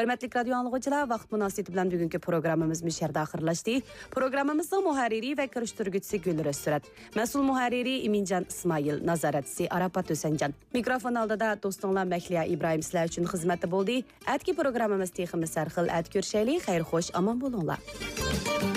Hörmətli radio anlıqçılar, vaxt münasibəti bilan bugünkü proqramımız müşərdə axırlaşdı. Proqramımızın mühərriri və kirişdirgüçüsü Gülür Özsürət, məsul mühərriri İmincan İsmail, nazarətçisi Arapat Ösəncan. Mikrofon aldıda dostunlar Məkliyə İbrahim sizlər üçün xidmətdə oldu. Ətki proqramımız teximiz sərxil ət görüşəli, xeyir xoş, aman bolunlar.